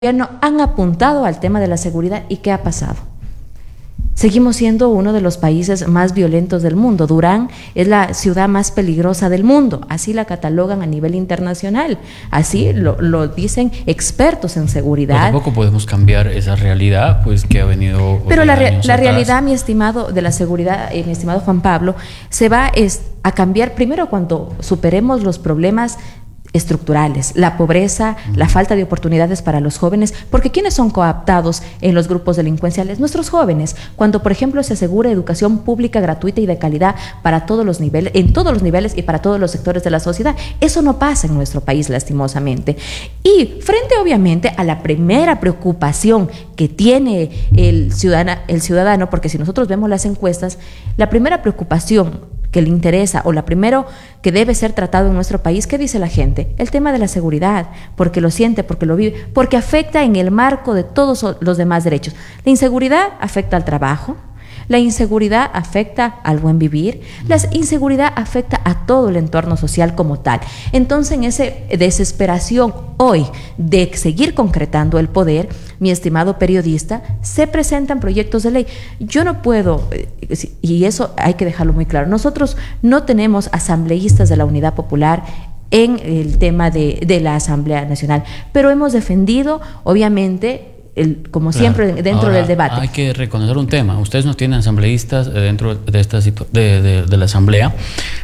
gobierno han apuntado al tema de la seguridad. ¿Y qué ha pasado? Seguimos siendo uno de los países más violentos del mundo. Durán es la ciudad más peligrosa del mundo, así la catalogan a nivel internacional, así lo dicen expertos en seguridad. Pero tampoco podemos cambiar esa realidad, pues que ha venido. Pero la realidad, mi estimado, de la seguridad, mi estimado Juan Pablo, se va a cambiar primero cuando superemos los problemas estructurales, la pobreza, la falta de oportunidades para los jóvenes, porque ¿quiénes son cooptados en los grupos delincuenciales? Nuestros jóvenes. Cuando, por ejemplo, se asegura educación pública gratuita y de calidad para todos los niveles, en todos los niveles y para todos los sectores de la sociedad, eso no pasa en nuestro país, lastimosamente. Y frente, obviamente, a la primera preocupación que tiene el ciudadano, porque si nosotros vemos las encuestas, la primera preocupación que le interesa o la primero que debe ser tratado en nuestro país, ¿qué dice la gente? El tema de la seguridad, porque lo siente, porque lo vive, porque afecta en el marco de todos los demás derechos. La inseguridad afecta al trabajo, la inseguridad afecta al buen vivir, la inseguridad afecta a todo el entorno social como tal. Entonces, en esa desesperación hoy de seguir concretando el poder, mi estimado periodista, se presentan proyectos de ley. Yo no puedo, y eso hay que dejarlo muy claro, nosotros no tenemos asambleístas de la Unidad Popular en el tema de la Asamblea Nacional, pero hemos defendido, obviamente, como siempre, dentro del debate. Hay que reconocer un tema. Ustedes no tienen asambleístas dentro de esta de la asamblea,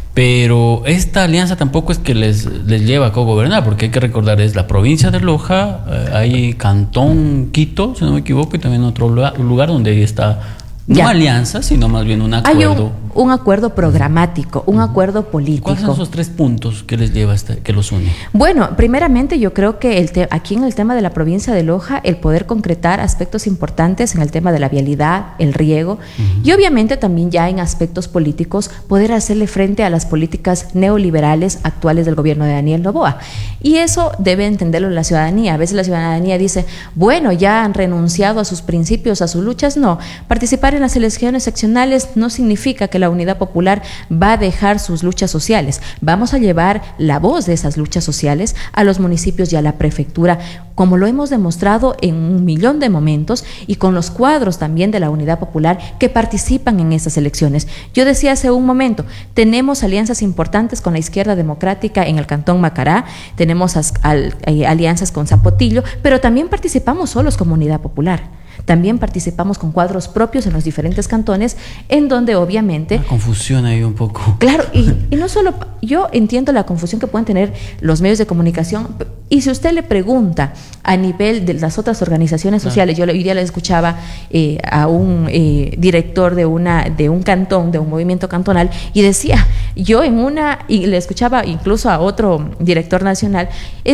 pero esta alianza tampoco es que les lleva a co-gobernar, porque hay que recordar, es la provincia de Loja, hay Cantón Quito, si no me equivoco, y también otro lugar donde está no alianza, sino más bien un acuerdo. Hay un acuerdo programático, un acuerdo político. ¿Cuáles son esos 3 puntos que les lleva que los une? Bueno, primeramente yo creo que aquí en el tema de la provincia de Loja, el poder concretar aspectos importantes en el tema de la vialidad, el riego, y obviamente también ya en aspectos políticos, poder hacerle frente a las políticas neoliberales actuales del gobierno de Daniel Noboa. Y eso debe entenderlo la ciudadanía. A veces la ciudadanía dice, bueno, ya han renunciado a sus principios, a sus luchas. No, participar en las elecciones seccionales no significa que la Unidad Popular va a dejar sus luchas sociales. Vamos a llevar la voz de esas luchas sociales a los municipios y a la prefectura, como lo hemos demostrado en 1.000.000 de momentos y con los cuadros también de la Unidad Popular que participan en esas elecciones. Yo decía hace un momento, tenemos alianzas importantes con la izquierda democrática en el Cantón Macará, tenemos alianzas con Zapotillo, pero también participamos solos como Unidad Popular. También participamos con cuadros propios en los diferentes cantones, en donde obviamente... La confusión ahí un poco. Claro, y no solo... Yo entiendo la confusión que pueden tener los medios de comunicación, y si usted le pregunta a nivel de las otras organizaciones sociales, yo hoy día le escuchaba a un director de un cantón, de un movimiento cantonal, y decía, y le escuchaba incluso a otro director nacional,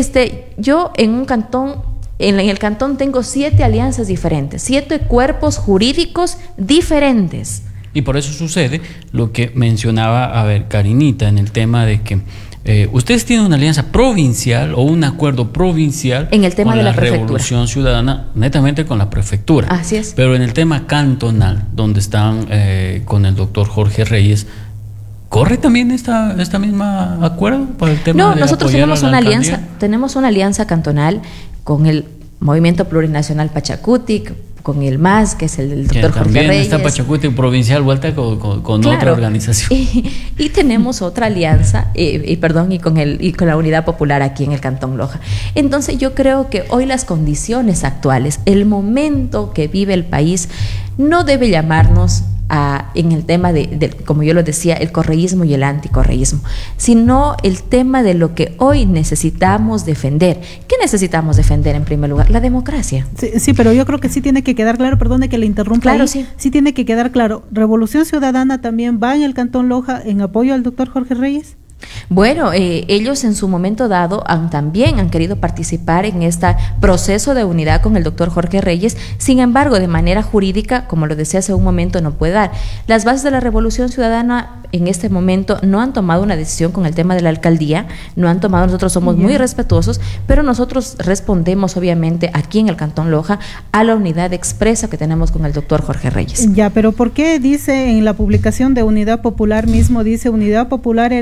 yo en un cantón... En el cantón tengo 7 alianzas diferentes, 7 cuerpos jurídicos diferentes. Y por eso sucede lo que mencionaba, Karinita, en el tema de que ustedes tienen una alianza provincial o un acuerdo provincial en el tema de la prefectura. Revolución Ciudadana, netamente con la prefectura. Así es. Pero en el tema cantonal, donde están con el doctor Jorge Reyes, ¿corre también esta misma acuerdo para el tema de nosotros apoyar tenemos una alianza, cantonal con el Movimiento Plurinacional Pachacuti, con el MAS, que es el doctor Jorge Reyes. También está Pachacuti Provincial vuelta con claro, otra organización. Y tenemos otra alianza, y con la Unidad Popular aquí en el Cantón Loja. Entonces yo creo que hoy las condiciones actuales, el momento que vive el país, no debe llamarnos en el tema como yo lo decía, el correísmo y el anticorreísmo, sino el tema de lo que hoy necesitamos defender. ¿Qué necesitamos defender en primer lugar? La democracia. Sí, pero yo creo que sí tiene que quedar claro, perdone que le interrumpa. Claro, sí tiene que quedar claro. ¿Revolución Ciudadana también va en el Cantón Loja en apoyo al doctor Jorge Reyes? Bueno, ellos en su momento dado también han querido participar en este proceso de unidad con el doctor Jorge Reyes. Sin embargo, de manera jurídica, como lo decía hace un momento, no puede dar. Las bases de la Revolución Ciudadana en este momento no han tomado una decisión con el tema de la alcaldía, nosotros somos muy respetuosos, pero nosotros respondemos obviamente aquí en el Cantón Loja a la unidad expresa que tenemos con el doctor Jorge Reyes. Ya, pero ¿por qué dice en la publicación de Unidad Popular mismo, dice Unidad Popular RC y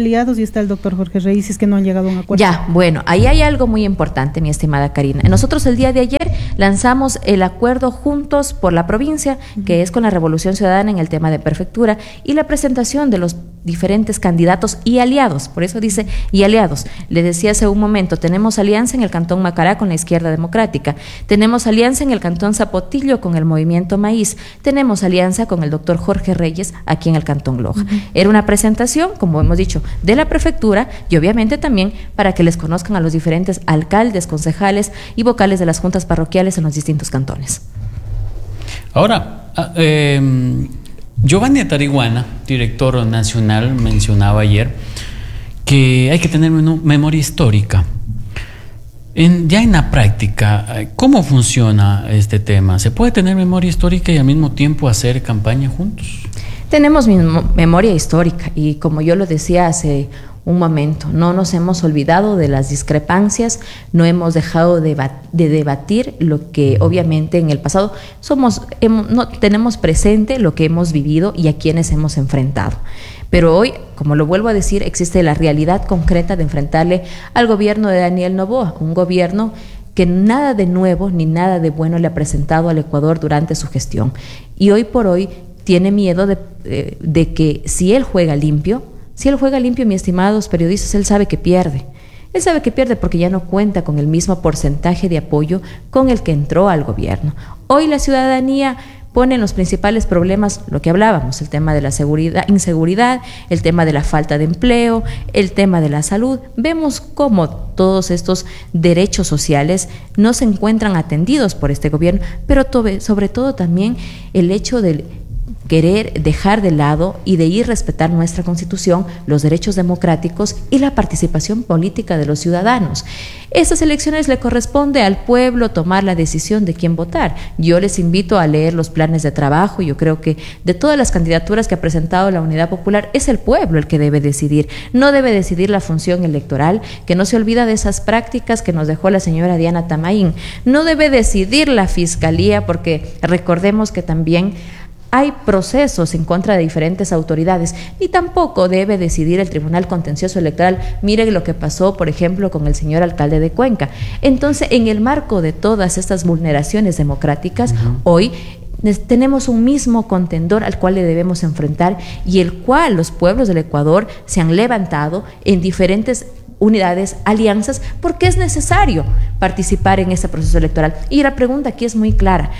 aliados y está el doctor Jorge Reyes, si es que no han llegado a un acuerdo. Ya, bueno, ahí hay algo muy importante, mi estimada Karina. Nosotros el día de ayer lanzamos el acuerdo Juntos por la Provincia, que es con la Revolución Ciudadana en el tema de prefectura, y la presentación de los diferentes candidatos y aliados, por eso dice y aliados. Le decía hace un momento, tenemos alianza en el Cantón Macará con la Izquierda Democrática, tenemos alianza en el Cantón Zapotillo con el Movimiento Maíz, tenemos alianza con el doctor Jorge Reyes aquí en el Cantón Loja. Era una presentación, como hemos dicho, de la prefectura y obviamente también para que les conozcan a los diferentes alcaldes, concejales y vocales de las juntas parroquiales en los distintos cantones. Ahora, Giovanni Atariguana, director nacional, mencionaba ayer que hay que tener memoria histórica. Ya en la práctica, ¿cómo funciona este tema? ¿Se puede tener memoria histórica y al mismo tiempo hacer campaña juntos? Tenemos memoria histórica y como yo lo decía hace un momento, no nos hemos olvidado de las discrepancias, no hemos dejado de debatir lo que obviamente en el pasado no tenemos presente lo que hemos vivido y a quienes hemos enfrentado. Pero hoy, como lo vuelvo a decir, existe la realidad concreta de enfrentarle al gobierno de Daniel Noboa, un gobierno que nada de nuevo ni nada de bueno le ha presentado al Ecuador durante su gestión. Y hoy por hoy tiene miedo de que si él juega limpio, mis estimados periodistas, él sabe que pierde. Él sabe que pierde porque ya no cuenta con el mismo porcentaje de apoyo con el que entró al gobierno. Hoy la ciudadanía pone en los principales problemas lo que hablábamos, el tema de la inseguridad, el tema de la falta de empleo, el tema de la salud. Vemos cómo todos estos derechos sociales no se encuentran atendidos por este gobierno, pero sobre todo también el hecho de querer dejar de lado y de ir respetar nuestra Constitución, los derechos democráticos y la participación política de los ciudadanos. Estas elecciones le corresponde al pueblo tomar la decisión de quién votar. Yo les invito a leer los planes de trabajo. Yo creo que de todas las candidaturas que ha presentado la Unidad Popular, es el pueblo el que debe decidir. No debe decidir la función electoral, que no se olvida de esas prácticas que nos dejó la señora Diana Tamaín. No debe decidir la Fiscalía, porque recordemos que también hay procesos en contra de diferentes autoridades, ni tampoco debe decidir el Tribunal Contencioso Electoral. Miren lo que pasó, por ejemplo, con el señor alcalde de Cuenca. Entonces, en el marco de todas estas vulneraciones democráticas, hoy tenemos un mismo contendor al cual le debemos enfrentar y el cual los pueblos del Ecuador se han levantado en diferentes unidades, alianzas, porque es necesario participar en este proceso electoral. Y la pregunta aquí es muy clara.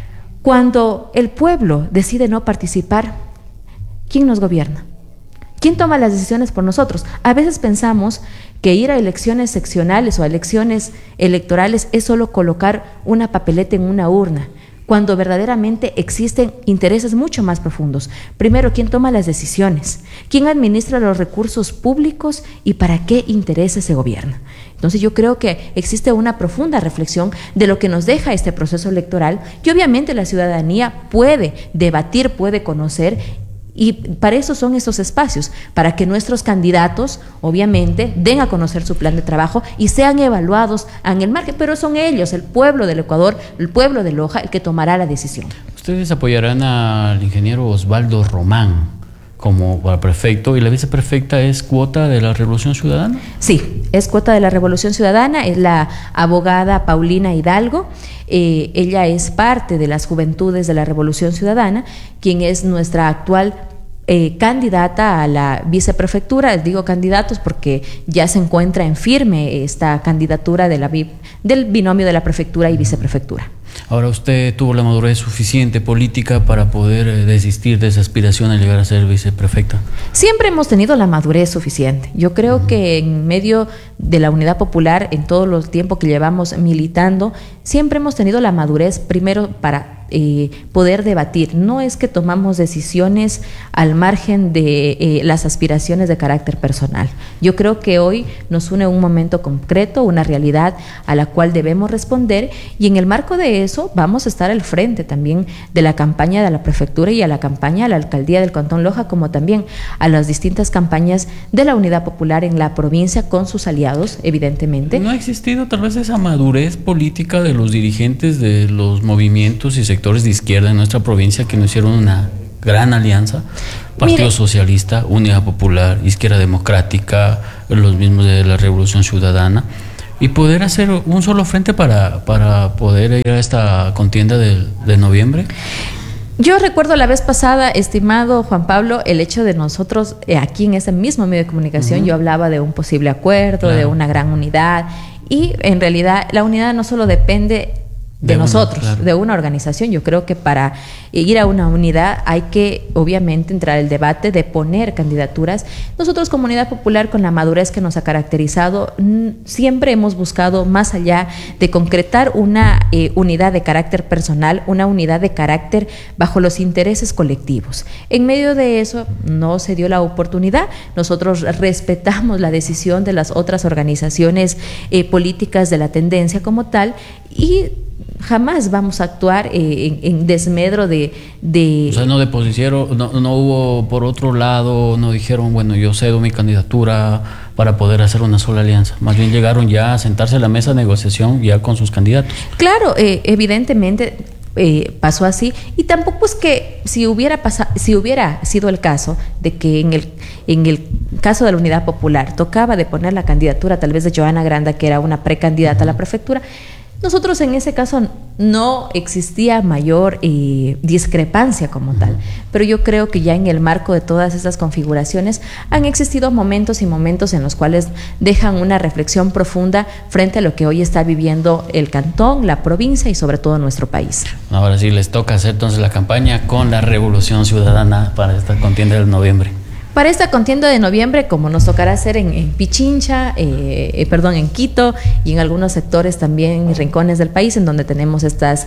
Cuando el pueblo decide no participar, ¿quién nos gobierna? ¿Quién toma las decisiones por nosotros? A veces pensamos que ir a elecciones seccionales o a elecciones electorales es solo colocar una papeleta en una urna, cuando verdaderamente existen intereses mucho más profundos. Primero, ¿quién toma las decisiones? ¿Quién administra los recursos públicos y para qué intereses se gobierna? Entonces yo creo que existe una profunda reflexión de lo que nos deja este proceso electoral y obviamente la ciudadanía puede debatir, puede conocer, y para eso son estos espacios, para que nuestros candidatos obviamente den a conocer su plan de trabajo y sean evaluados en el margen, pero son ellos, el pueblo del Ecuador, el pueblo de Loja, el que tomará la decisión. ¿Ustedes apoyarán al ingeniero Osvaldo Román como prefecto y la viceprefecta es cuota de la Revolución Ciudadana? Sí, es cuota de la Revolución Ciudadana, es la abogada Paulina Hidalgo. Ella es parte de las Juventudes de la Revolución Ciudadana, quien es nuestra actual candidata a la viceprefectura. Digo candidatos porque ya se encuentra en firme esta candidatura de del binomio de la prefectura y viceprefectura. Ahora, ¿usted tuvo la madurez suficiente política para poder desistir de esa aspiración a llegar a ser viceprefecta? Siempre hemos tenido la madurez suficiente. Yo creo que en medio de la Unidad Popular, en todo el tiempo que llevamos militando, siempre hemos tenido la madurez primero para poder debatir. No es que tomamos decisiones al margen de las aspiraciones de carácter personal. Yo creo que hoy nos une un momento concreto, una realidad a la cual debemos responder, y en el marco de eso vamos a estar al frente también de la campaña de la prefectura y a la campaña de la alcaldía del Cantón Loja, como también a las distintas campañas de la Unidad Popular en la provincia con sus aliados, evidentemente. ¿No ha existido tal vez esa madurez política de los dirigentes de los movimientos y sectores de izquierda en nuestra provincia que no hicieron una gran alianza, Partido Socialista, Unidad Popular, Izquierda Democrática, los mismos de la Revolución Ciudadana, y poder hacer un solo frente para poder ir a esta contienda de noviembre? Yo recuerdo la vez pasada, estimado Juan Pablo, el hecho de nosotros, aquí en ese mismo medio de comunicación, yo hablaba de un posible acuerdo, de una gran unidad, y en realidad la unidad no solo depende de nosotros, de una organización. Yo creo que para ir a una unidad hay que obviamente entrar al debate de poner candidaturas. Nosotros como Unidad Popular, con la madurez que nos ha caracterizado, siempre hemos buscado, más allá de concretar una unidad de carácter personal, una unidad de carácter bajo los intereses colectivos. En medio de eso no se dio la oportunidad. Nosotros respetamos la decisión de las otras organizaciones políticas de la tendencia como tal, y jamás vamos a actuar en desmedro de... O sea, no depositaron, no hubo por otro lado, no dijeron, bueno, yo cedo mi candidatura para poder hacer una sola alianza. Más bien llegaron ya a sentarse a la mesa de negociación ya con sus candidatos. Claro, evidentemente pasó así, y tampoco es que si hubiera sido el caso de que en el caso de la Unidad Popular tocaba de poner la candidatura tal vez de Joana Granda, que era una precandidata a la prefectura, nosotros en ese caso no existía mayor discrepancia como tal, pero yo creo que ya en el marco de todas estas configuraciones han existido momentos y momentos en los cuales dejan una reflexión profunda frente a lo que hoy está viviendo el cantón, la provincia y sobre todo nuestro país. Ahora sí les toca hacer entonces la campaña con la Revolución Ciudadana para esta contienda del noviembre. Para esta contienda de noviembre, como nos tocará hacer en Pichincha, en Quito y en algunos sectores también y rincones del país en donde tenemos estas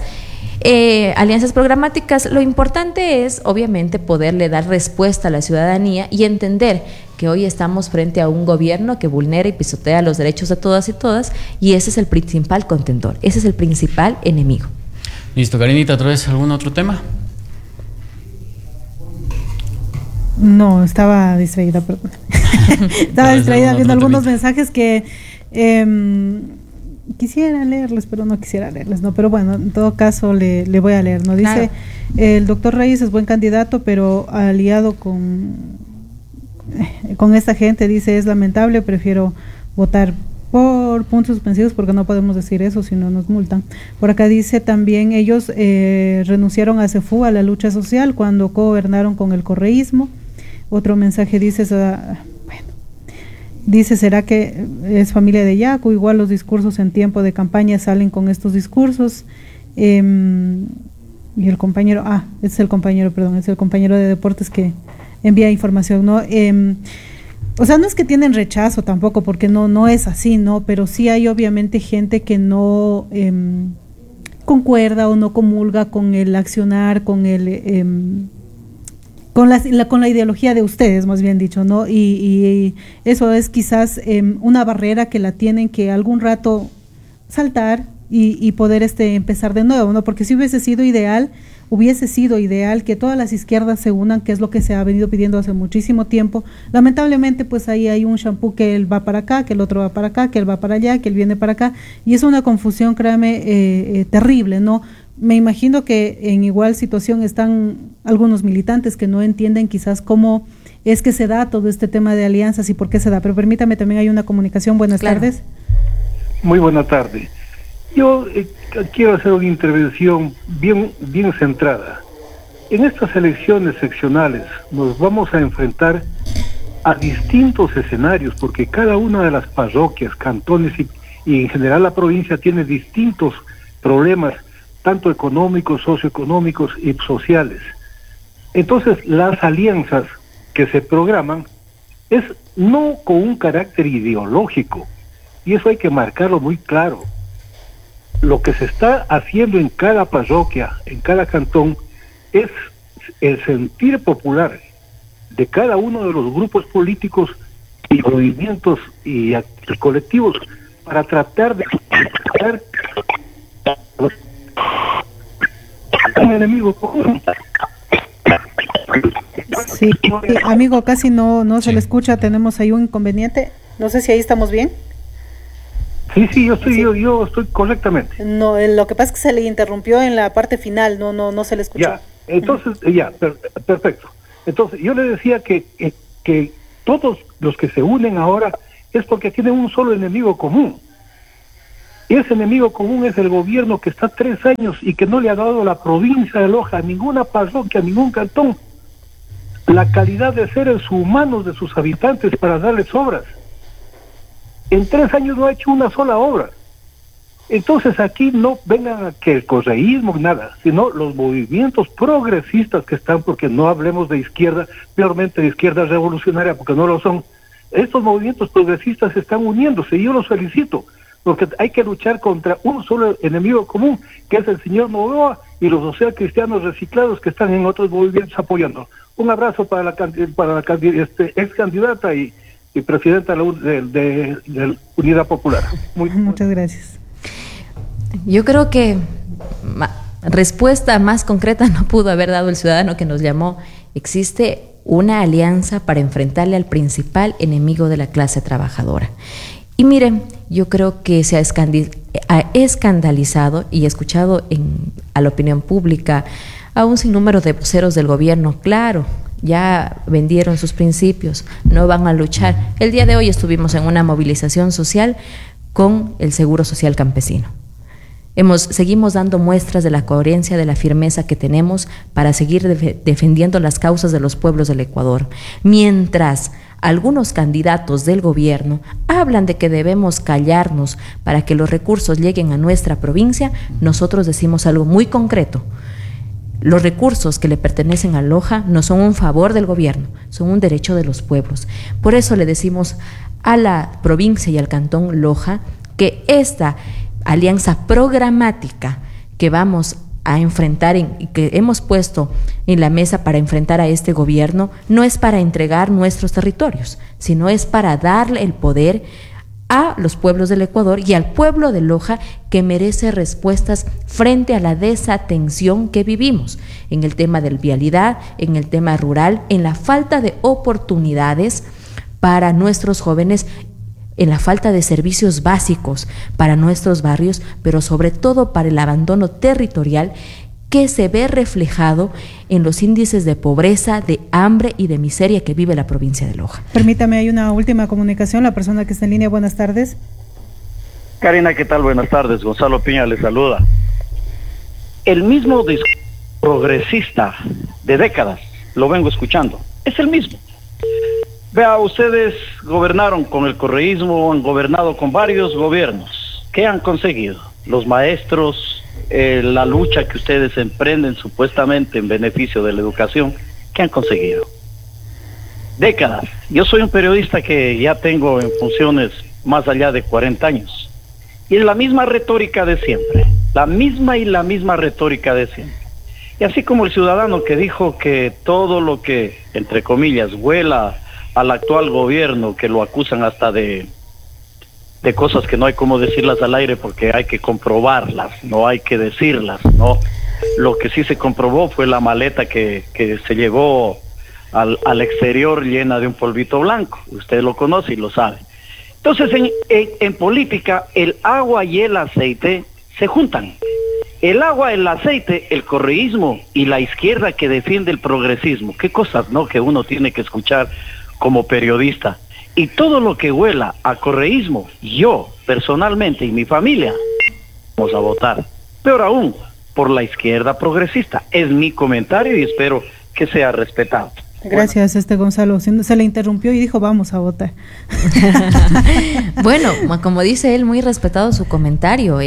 alianzas programáticas, lo importante es obviamente poderle dar respuesta a la ciudadanía y entender que hoy estamos frente a un gobierno que vulnera y pisotea los derechos de todas y todas, y ese es el principal contendor, ese es el principal enemigo. Listo, Karinita, ¿otra vez algún otro tema? No, estaba distraída, perdón. Estaba distraída viendo algunos mensajes que quisiera leerles, pero no quisiera leerles, ¿no? Pero bueno, en todo caso le voy a leer, ¿no? Dice, el doctor Reyes es buen candidato, pero aliado con esta gente, dice, es lamentable, prefiero votar por puntos suspensivos porque no podemos decir eso, si no nos multan. Por acá dice también, ellos renunciaron a CEFU, a la lucha social, cuando gobernaron con el correísmo. Otro mensaje dice, dice, ¿será que es familia de Yacu? Igual los discursos en tiempo de campaña salen con estos discursos. Y el compañero, es el compañero de deportes que envía información, ¿no? O sea, no es que tienen rechazo tampoco, porque no es así, ¿no? Pero sí hay obviamente gente que no concuerda o no comulga con el accionar, con el con la ideología de ustedes, más bien dicho, ¿no? Y eso es quizás una barrera que la tienen que algún rato saltar y poder empezar de nuevo, ¿no? Porque si hubiese sido ideal que todas las izquierdas se unan, que es lo que se ha venido pidiendo hace muchísimo tiempo. Lamentablemente, pues ahí hay un shampoo que él va para acá, que el otro va para acá, que él va para allá, que él viene para acá, y es una confusión, créame, terrible, ¿no? Me imagino que en igual situación están algunos militantes que no entienden quizás cómo es que se da todo este tema de alianzas y por qué se da, pero permítame, también hay una comunicación. Buenas tardes. Muy buena tarde. Yo quiero hacer una intervención bien centrada. En estas elecciones seccionales nos vamos a enfrentar a distintos escenarios, porque cada una de las parroquias, cantones y en general la provincia tiene distintos problemas, tanto económicos, socioeconómicos y sociales. Entonces, las alianzas que se programan es no con un carácter ideológico, y eso hay que marcarlo muy claro. Lo que se está haciendo en cada parroquia, en cada cantón, es el sentir popular de cada uno de los grupos políticos y movimientos y colectivos para tratar de un enemigo. Sí, amigo, casi no se le escucha, tenemos ahí un inconveniente. No sé si ahí estamos bien. Sí, yo estoy correctamente. No, lo que pasa es que se le interrumpió en la parte final, no se le escuchó. Entonces, perfecto. Entonces, yo le decía que todos los que se unen ahora es porque tienen un solo enemigo común. Y ese enemigo común es el gobierno que está 3 años y que no le ha dado a la provincia de Loja, a ninguna parroquia, a ningún cantón, la calidad de seres humanos de sus habitantes para darles obras. En 3 años no ha hecho una sola obra. Entonces aquí no vengan a que el correísmo, nada, sino los movimientos progresistas que están, porque no hablemos de izquierda, peormente de izquierda revolucionaria, porque no lo son. Estos movimientos progresistas están uniéndose y yo los felicito, porque hay que luchar contra un solo enemigo común, que es el señor Novoa y los socialcristianos reciclados que están en otros movimientos apoyando. Un abrazo para la ex candidata y presidenta de Unidad Popular. Muchas gracias. Yo creo que respuesta más concreta no pudo haber dado el ciudadano que nos llamó. Existe una alianza para enfrentarle al principal enemigo de la clase trabajadora. Y miren, yo creo que se ha escandalizado y escuchado a la opinión pública a un sinnúmero de voceros del gobierno. Claro, ya vendieron sus principios, no van a luchar. El día de hoy estuvimos en una movilización social con el Seguro Social Campesino. Seguimos dando muestras de la coherencia, de la firmeza que tenemos para seguir defendiendo las causas de los pueblos del Ecuador. Mientras algunos candidatos del gobierno hablan de que debemos callarnos para que los recursos lleguen a nuestra provincia, nosotros decimos algo muy concreto. Los recursos que le pertenecen a Loja no son un favor del gobierno, son un derecho de los pueblos. Por eso le decimos a la provincia y al cantón Loja que esta alianza programática que vamos a enfrentar y que hemos puesto en la mesa para enfrentar a este gobierno no es para entregar nuestros territorios, sino es para darle el poder a los pueblos del Ecuador y al pueblo de Loja, que merece respuestas frente a la desatención que vivimos en el tema de vialidad, en el tema rural, en la falta de oportunidades para nuestros jóvenes, en la falta de servicios básicos para nuestros barrios, pero sobre todo para el abandono territorial que se ve reflejado en los índices de pobreza, de hambre y de miseria que vive la provincia de Loja. Permítame, hay una última comunicación. La persona que está en línea, buenas tardes. Karina, ¿qué tal? Buenas tardes. Gonzalo Piña le saluda. El mismo discurso progresista de décadas, lo vengo escuchando, es el mismo. Vea, ustedes gobernaron con el correísmo, han gobernado con varios gobiernos. ¿Qué han conseguido? Los maestros, la lucha que ustedes emprenden supuestamente en beneficio de la educación, ¿qué han conseguido? Décadas. Yo soy un periodista que ya tengo en funciones más allá de 40 años. Y es la misma retórica de siempre. La misma retórica de siempre. Y así como el ciudadano que dijo que todo lo que, entre comillas, huela al actual gobierno, que lo acusan hasta de cosas que no hay cómo decirlas al aire porque hay que comprobarlas, no hay que decirlas, ¿no? Lo que sí se comprobó fue la maleta que se llevó al exterior llena de un polvito blanco. Usted lo conoce y lo sabe. Entonces, en política, el agua y el aceite se juntan. El agua, el aceite, el correísmo y la izquierda que defiende el progresismo. Qué cosas, ¿no?, que uno tiene que escuchar como periodista. Y todo lo que huela a correísmo, yo personalmente y mi familia vamos a votar. Peor aún, por la izquierda progresista. Es mi comentario y espero que sea respetado. Gracias, Gonzalo. Se le interrumpió y dijo vamos a votar. Bueno, como dice él, muy respetado su comentario.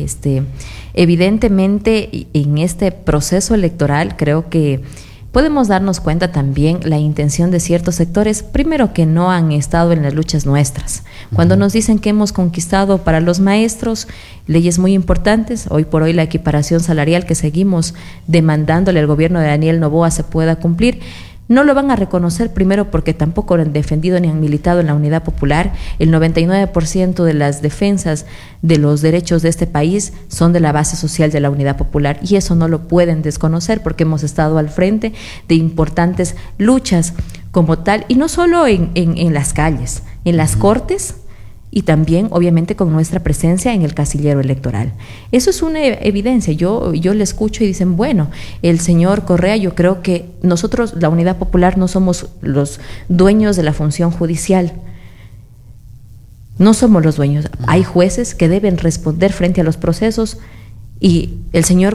Evidentemente, en este proceso electoral creo que podemos darnos cuenta también la intención de ciertos sectores, primero, que no han estado en las luchas nuestras. Cuando nos dicen que hemos conquistado para los maestros leyes muy importantes, hoy por hoy la equiparación salarial que seguimos demandándole al gobierno de Daniel Noboa se pueda cumplir, no lo van a reconocer, primero porque tampoco lo han defendido ni han militado en la Unidad Popular. El 99% de las defensas de los derechos de este país son de la base social de la Unidad Popular, y eso no lo pueden desconocer porque hemos estado al frente de importantes luchas como tal, y no solo en las calles, en las cortes. y también, obviamente, con nuestra presencia en el casillero electoral. Eso es una evidencia. Yo le escucho y dicen, bueno, el señor Correa, yo creo que nosotros, la Unidad Popular, no somos los dueños de la función judicial. No somos los dueños. Hay jueces que deben responder frente a los procesos y el señor